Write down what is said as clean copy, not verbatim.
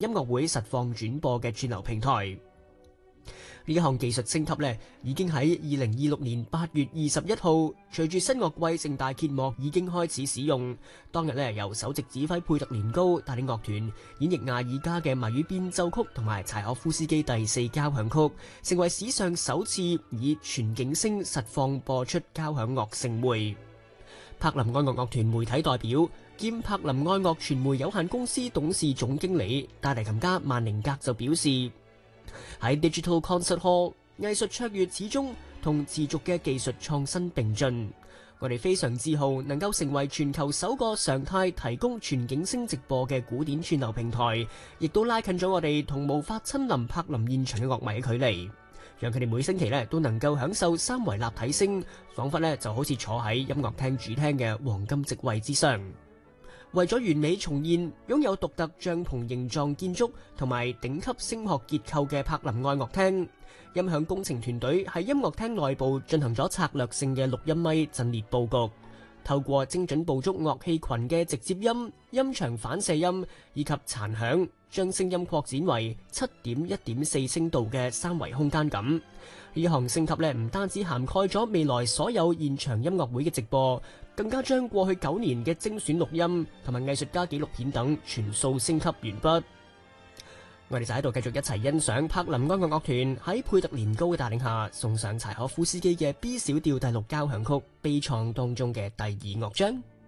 樂會實況轉播嘅串流平台。呢一項技術升級呢，已經喺2026年8月21號，隨住新樂季盛大揭幕已經開始使用。當日呢，由首席指揮佩特連高帶領樂團演繹亞爾加嘅謎語變奏曲同埋柴可夫斯基第4交響曲，成為史上首次以全景聲實況播出交響樂盛會。柏林愛樂樂團媒體代表兼柏林愛樂傳媒有限公司董事總經理大提琴家萬寧格就表示，喺 Digital Concert Hall， 藝術卓越始終同持續嘅技術創新並進。我哋非常自豪能夠成為全球首個常態提供全景聲直播嘅古典串流平台，亦都拉近咗我哋同無法親臨柏林現場嘅樂迷嘅距離，讓佢哋每星期都能夠享受3維立體聲，彷彿就好似坐喺音樂廳主廳嘅黃金席位之上。為咗完美重現擁有獨特帳篷形狀建築同埋頂級聲學結構嘅柏林愛樂廳，音響工程團隊喺音樂廳內部進行咗策略性嘅錄音咪陣列佈局，透過精準捕捉樂器群嘅直接音、音場反射音以及殘響，將聲音擴展為7.1.4聲道嘅3維空間感。呢項升級唔單止涵蓋咗未來所有現場音樂會嘅直播，更加將過去9年嘅精選錄音同埋藝術家紀錄片等全數升級完畢。我哋就喺度繼續一齊欣賞柏林愛樂樂團喺佩特連高嘅帶領下，送上柴可夫斯基嘅 B 小調第6交響曲悲愴當中嘅第2樂章。